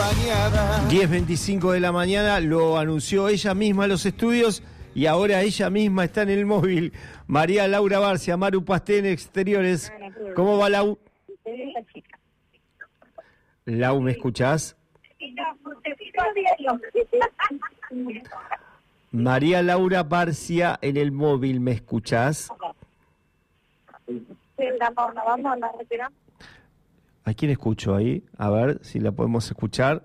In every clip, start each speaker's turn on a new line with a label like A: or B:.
A: mañana.
B: 10:25 de la mañana, lo anunció ella misma en los estudios y ahora ella misma está en el móvil. María Laura Barcia, Maru Pastén, Exteriores. ¿Cómo va, Lau? Lau, ¿me escuchás? María Laura Barcia en el móvil, ¿me escuchás? ¿A quién escucho ahí? A ver si la podemos escuchar.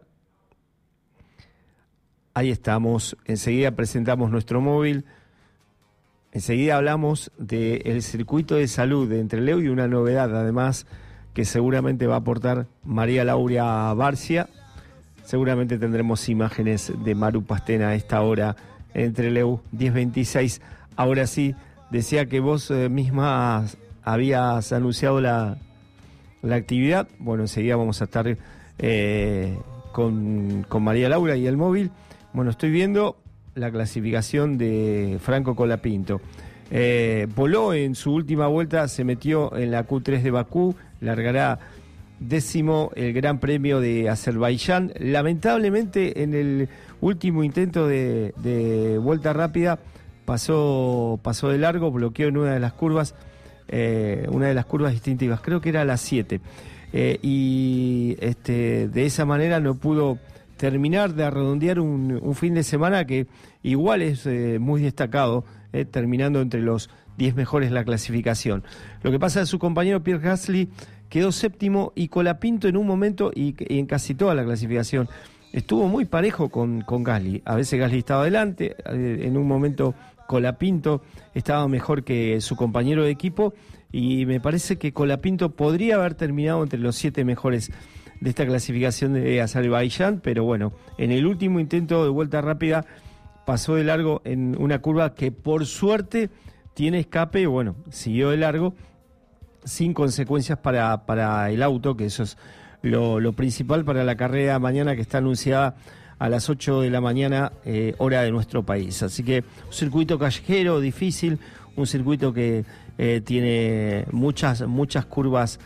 B: Ahí estamos. Enseguida presentamos nuestro móvil. Enseguida hablamos del circuito de salud de Entreleu y una novedad, además, que seguramente va a aportar María Laura Barcia. Seguramente tendremos imágenes de Maru Pastén a esta hora en Entreleu, 10:26. Ahora sí, decía que vos misma habías anunciado la actividad. Bueno, enseguida vamos a estar con María Laura y el móvil. Bueno, estoy viendo la clasificación de Franco Colapinto. Voló en su última vuelta, se metió en la Q3 de Bakú, largará 10º el Gran Premio de Azerbaiyán. Lamentablemente, en el último intento de vuelta rápida, pasó de largo, bloqueó en una de las curvas distintivas, creo que era la 7. Y de esa manera no pudo terminar de redondear un fin de semana que igual es muy destacado, terminando entre los 10 mejores la clasificación. Lo que pasa es que su compañero Pierre Gasly quedó séptimo y Colapinto en un momento y en casi toda la clasificación estuvo muy parejo con Gasly. A veces Gasly estaba adelante, en un momento Colapinto estaba mejor que su compañero de equipo y me parece que Colapinto podría haber terminado entre los 7 mejores de esta clasificación de Azerbaiyán, pero bueno, en el último intento de vuelta rápida pasó de largo en una curva que por suerte tiene escape y bueno, siguió de largo sin consecuencias para el auto, que eso es lo principal para la carrera mañana, que está anunciada a las 8 de la mañana, hora de nuestro país. Así que un circuito callejero, difícil, un circuito que tiene muchas curvas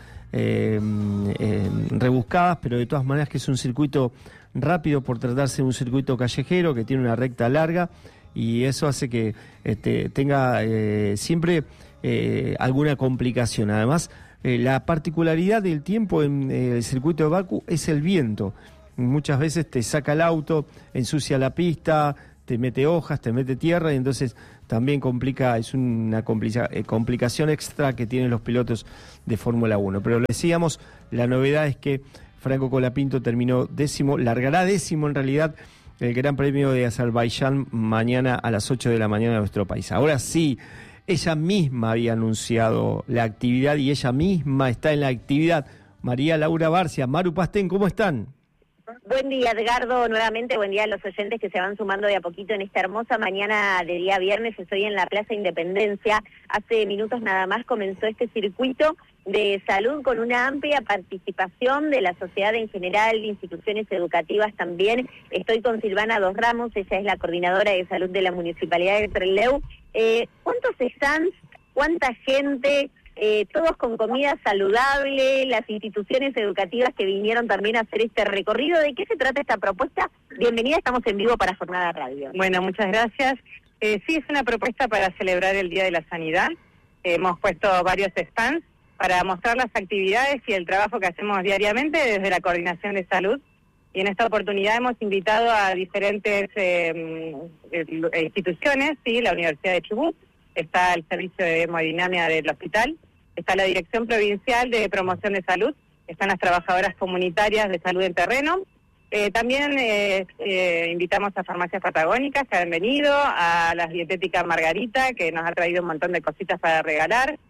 B: rebuscadas, pero de todas maneras que es un circuito rápido por tratarse de un circuito callejero que tiene una recta larga y eso hace que tenga siempre alguna complicación. Además, la particularidad del tiempo en el circuito de Bakú es el viento. Muchas veces te saca el auto, ensucia la pista, te mete hojas, te mete tierra y entonces también complica, es una complicación extra que tienen los pilotos de Fórmula 1. Pero lo decíamos, la novedad es que Franco Colapinto terminó 10º, largará 10º en realidad el Gran Premio de Azerbaiyán mañana a las 8 de la mañana de nuestro país. Ahora sí, ella misma había anunciado la actividad y ella misma está en la actividad. María Laura Barcia, Maru Pastén, ¿cómo están?
C: Buen día, Edgardo, nuevamente buen día a los oyentes que se van sumando de a poquito en esta hermosa mañana de día viernes. Estoy en la Plaza Independencia. Hace minutos nada más comenzó este circuito de salud con una amplia participación de la sociedad en general, de instituciones educativas también. Estoy con Silvana Dos Ramos, ella es la coordinadora de salud de la Municipalidad de Trelew. ¿Cuántos stands? ¿Cuánta gente? Todos con comida saludable, las instituciones educativas que vinieron también a hacer este recorrido. ¿De qué se trata esta propuesta? Bienvenida, estamos en vivo para Jornada Radio.
D: Bueno, muchas gracias. Sí, es una propuesta para celebrar el Día de la Sanidad. Hemos puesto varios stands para mostrar las actividades y el trabajo que hacemos diariamente desde la Coordinación de Salud. Y en esta oportunidad hemos invitado a diferentes instituciones, ¿sí? La Universidad de Chubut, está el Servicio de Hemodinámica del Hospital, está la Dirección Provincial de Promoción de Salud, están las trabajadoras comunitarias de salud en terreno. También invitamos a Farmacias Patagónicas que han venido, a las dietéticas Margarita, que nos ha traído un montón de cositas para regalar.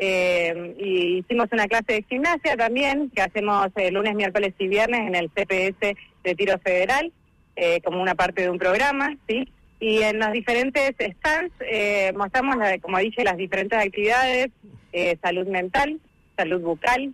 D: Y hicimos una clase de gimnasia también, que hacemos lunes, miércoles y viernes en el CPS de Tiro Federal, como una parte de un programa, ¿sí? Y en los diferentes stands mostramos, como dije, las diferentes actividades, salud mental, salud bucal,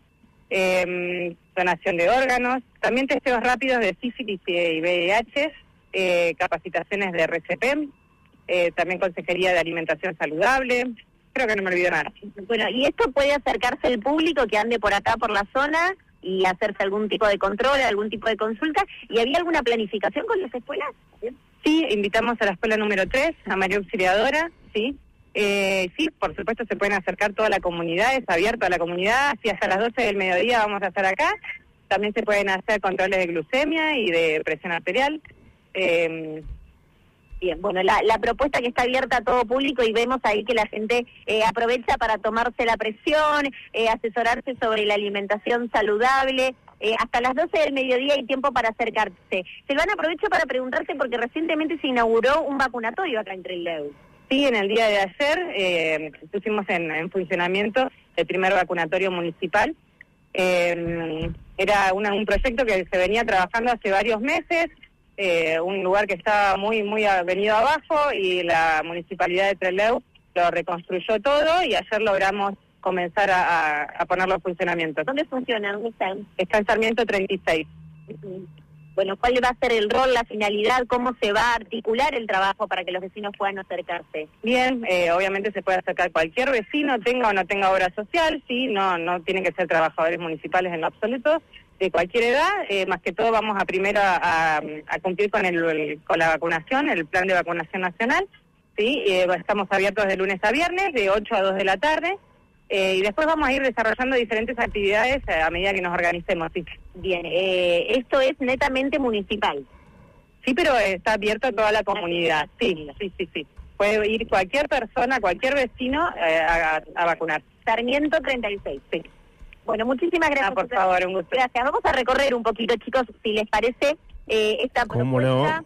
D: donación de órganos, también testeos rápidos de sífilis y VIH, capacitaciones de RCP, también consejería de alimentación saludable. Creo que no me olvido nada.
C: Bueno, y esto puede acercarse al público que ande por acá, por la zona, y hacerse algún tipo de control, algún tipo de consulta. ¿Y había alguna planificación con las escuelas?
D: Sí, invitamos a la escuela número 3, a María Auxiliadora, sí. Sí, por supuesto se pueden acercar toda la comunidad, es abierto a la comunidad, sí, hasta las 12 del mediodía vamos a estar acá. También se pueden hacer controles de glucemia y de presión arterial.
C: Bien, bueno, la propuesta que está abierta a todo público y vemos ahí que la gente aprovecha para tomarse la presión, asesorarse sobre la alimentación saludable. Hasta las 12 del mediodía hay tiempo para acercarse. Silvana, aprovecho para preguntarte porque recientemente se inauguró un vacunatorio acá en Trelew.
D: Sí, en el día de ayer pusimos en funcionamiento el primer vacunatorio municipal. Era un proyecto que se venía trabajando hace varios meses, un lugar que estaba muy venido abajo y la Municipalidad de Trelew lo reconstruyó todo y ayer logramos comenzar a ponerlo en funcionamiento.
C: ¿Dónde funciona? ¿Dónde están?
D: Está en Sarmiento 36.
C: Bueno, ¿cuál va a ser el rol, la finalidad? ¿Cómo se va a articular el trabajo para que los vecinos puedan acercarse?
D: Bien, obviamente se puede acercar cualquier vecino, tenga o no tenga obra social, sí, no tienen que ser trabajadores municipales en lo absoluto, de cualquier edad, más que todo vamos a primero a cumplir con la vacunación, el plan de vacunación nacional, sí, estamos abiertos de lunes a viernes, de 8 a 2 de la tarde, y después vamos a ir desarrollando diferentes actividades a medida que nos organicemos. Sí.
C: Bien, esto es netamente municipal.
D: Sí, pero está abierto a toda la comunidad. Sí. Puede ir cualquier persona, cualquier vecino a vacunar.
C: Sarmiento 36.
D: Sí.
C: Bueno, muchísimas gracias.
D: Por favor, un gusto.
C: Gracias. Vamos a recorrer un poquito, chicos, si les parece esta propuesta.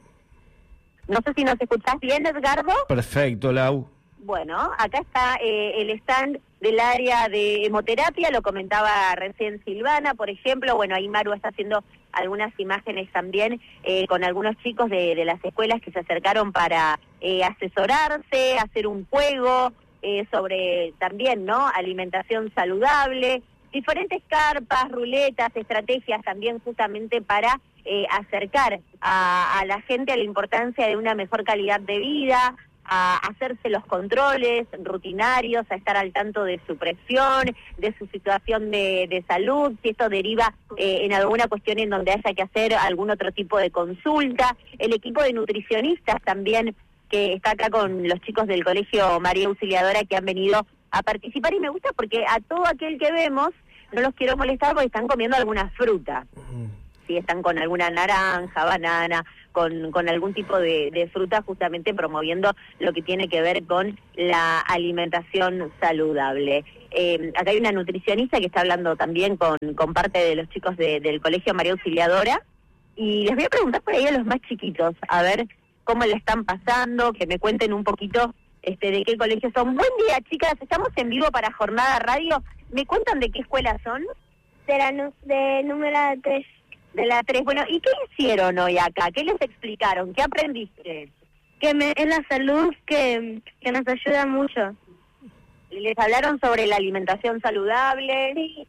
C: No sé si nos escuchás bien, Edgardo.
B: Perfecto, Lau.
C: Bueno, acá está el stand del área de hemoterapia, lo comentaba recién Silvana, por ejemplo. Bueno, ahí Maru está haciendo algunas imágenes también con algunos chicos de las escuelas que se acercaron para asesorarse, hacer un juego sobre también, ¿no?, alimentación saludable, diferentes carpas, ruletas, estrategias también justamente para acercar a la gente a la importancia de una mejor calidad de vida, a hacerse los controles rutinarios, a estar al tanto de su presión, de su situación de salud, si esto deriva en alguna cuestión en donde haya que hacer algún otro tipo de consulta. El equipo de nutricionistas también, que está acá con los chicos del Colegio María Auxiliadora, que han venido a participar, y me gusta porque a todo aquel que vemos, no los quiero molestar porque están comiendo alguna fruta. Sí, están con alguna naranja, banana, con algún tipo de fruta, justamente promoviendo lo que tiene que ver con la alimentación saludable. Acá hay una nutricionista que está hablando también con parte de los chicos del Colegio María Auxiliadora, y les voy a preguntar por ahí a los más chiquitos, a ver cómo le están pasando, que me cuenten un poquito de qué colegio son. Buen día, chicas, estamos en vivo para Jornada Radio. ¿Me cuentan de qué escuela son?
A: De número 3.
C: De la 3. Bueno, ¿y qué hicieron hoy acá? ¿Qué les explicaron? ¿Qué aprendiste?
A: Que es la salud que nos ayuda mucho.
C: ¿Les hablaron sobre la alimentación saludable?
A: Sí,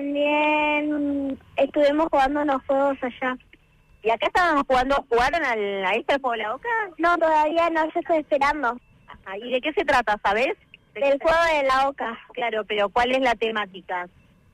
A: también estuvimos jugando unos juegos allá.
C: ¿Y acá estaban jugaron a este juego de la boca?
A: No, todavía no, yo estoy esperando.
C: Ajá. ¿Y de qué se trata, sabes?
A: Del juego de la boca.
C: Claro, pero ¿cuál es la temática?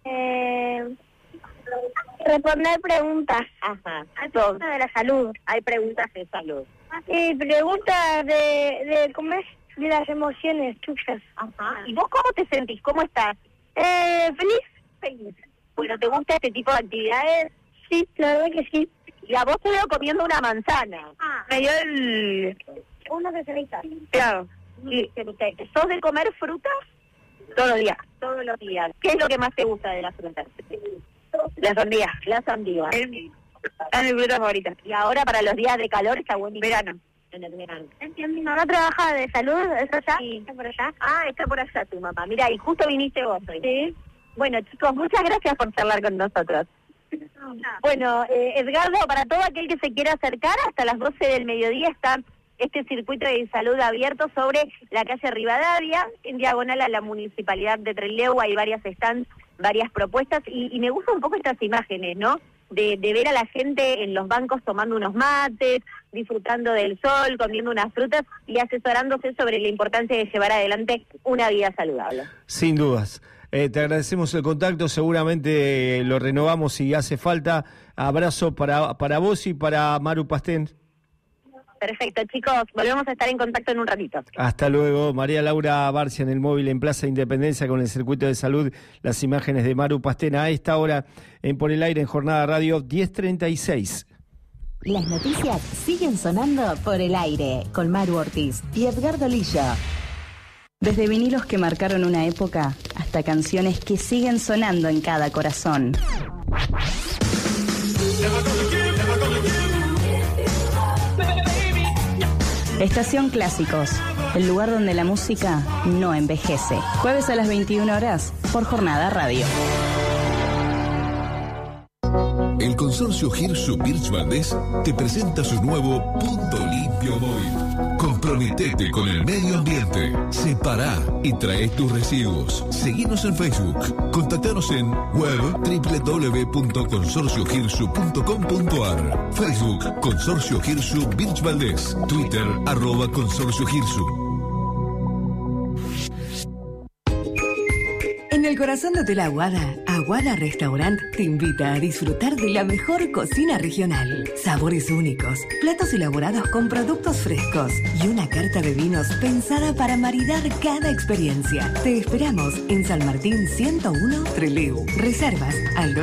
A: Responder preguntas.
C: Ajá.
A: Hay preguntas de la salud.
C: Hay preguntas de salud.
A: Y preguntas de cómo es, de las emociones tuyas.
C: Ajá. ¿Y vos cómo te sentís? ¿Cómo estás?
A: Feliz.
C: Feliz. Bueno, ¿te gusta este tipo de actividades?
A: Sí, la verdad que sí.
C: Y a vos te veo comiendo una manzana.
A: Me dio una pesadita.
C: Claro. ¿Y sos de comer frutas?
A: Todos los días.
C: Todos los días. ¿Qué es lo que más te gusta de las frutas?
A: La sandía.
C: La sandía.
A: Es mi fruta favorita.
C: Y ahora para los días de calor está buenísimo.
A: Verano.
C: En el verano.
A: Mi mamá trabaja de salud, ¿eso allá?
C: Sí.
A: ¿Está por allá?
C: Ah, está por allá tu mamá. Mira, y justo viniste vos hoy.
A: Sí.
C: Bueno, chicos, muchas gracias por charlar con nosotros. Bueno, Edgardo, para todo aquel que se quiera acercar, hasta las 12 del mediodía está este circuito de salud abierto sobre la calle Rivadavia, en diagonal a la Municipalidad de Trelew. Hay varias stands, varias propuestas, y me gustan un poco estas imágenes, ¿no? De ver a la gente en los bancos tomando unos mates, disfrutando del sol, comiendo unas frutas y asesorándose sobre la importancia de llevar adelante una vida saludable.
B: Sin dudas. te agradecemos el contacto, seguramente lo renovamos si hace falta. Abrazo para vos y para Maru Pastén.
C: Perfecto, chicos, volvemos a estar en contacto en un ratito.
B: Hasta luego. María Laura Barcia en el móvil en Plaza Independencia con el circuito de salud. Las imágenes de Maru Pastén a esta hora en Por el Aire en Jornada Radio 10:36.
E: Las noticias siguen sonando por el aire con Maru Ortiz y Edgardo Lillo. Desde vinilos que marcaron una época hasta canciones que siguen sonando en cada corazón. Estación Clásicos, el lugar donde la música no envejece. Jueves a las 21 horas por Jornada Radio.
F: El consorcio Girsu Birch Valdés te presenta su nuevo Punto Limpio Móvil. Comprometete con el medio ambiente. Separá y trae tus residuos. Seguinos en Facebook. Contactanos en web www.consorciogirsu.com.ar. Facebook Consorcio Girsu Birch Valdés. Twitter @Consorcio Girsu.
G: En el corazón de Hotel Aguada, Aguada Restaurant te invita a disfrutar de la mejor cocina regional. Sabores únicos, platos elaborados con productos frescos y una carta de vinos pensada para maridar cada experiencia. Te esperamos en San Martín 101 Trelew. Reservas al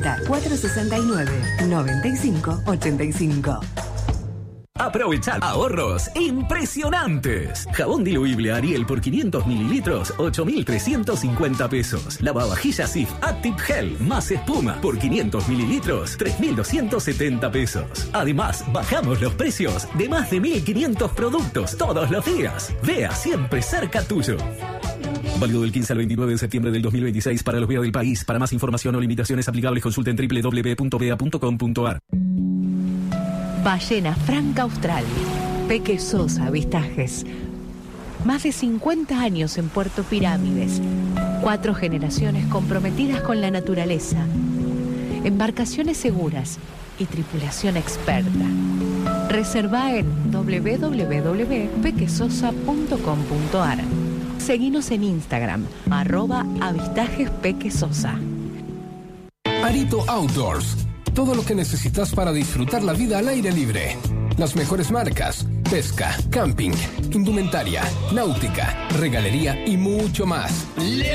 G: 280-469-9585.
H: Aprovechar ahorros impresionantes. Jabón diluible Ariel por 500 mililitros, 8.350 pesos. Lavavajillas Sif Active Gel más espuma por 500 mililitros, 3.270 pesos. Además, bajamos los precios de más de 1.500 productos todos los días. Vea siempre cerca tuyo. Válido del 15 al 29 de septiembre del 2026 para los Vea del país. Para más información o limitaciones aplicables, consulten www.vea.com.ar.
I: Ballena Franca Austral, Peque Sosa Avistajes. Más de 50 años en Puerto Pirámides. 4 generaciones comprometidas con la naturaleza. Embarcaciones seguras y tripulación experta. Reserva en www.pequesosa.com.ar. Seguinos en Instagram, @avistajespequesosa.
J: Arito Outdoors. Todo lo que necesitas para disfrutar la vida al aire libre. Las mejores marcas, pesca, camping, indumentaria, náutica, regalería y mucho más.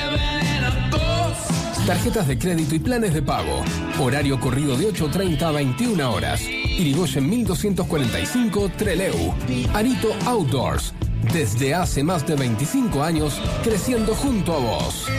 J: Tarjetas de crédito y planes de pago. Horario corrido de 8:30 a 21 horas. Irigoyen 1245 Trelew. Arito Outdoors. Desde hace más de 25 años, creciendo junto a vos.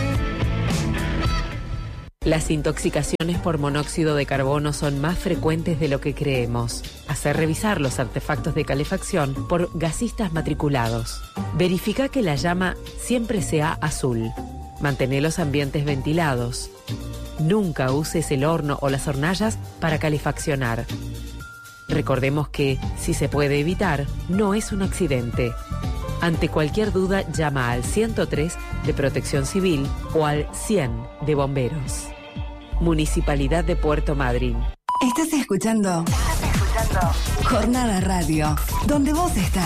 I: Las intoxicaciones por monóxido de carbono son más frecuentes de lo que creemos. Hacer revisar los artefactos de calefacción por gasistas matriculados. Verifica que la llama siempre sea azul. Mantén los ambientes ventilados. Nunca uses el horno o las hornallas para calefaccionar. Recordemos que, si se puede evitar, no es un accidente. Ante cualquier duda, llama al 103 de Protección Civil o al 100 de Bomberos. Municipalidad de Puerto Madryn.
G: ¿Estás escuchando? Jornada Radio, donde vos estás.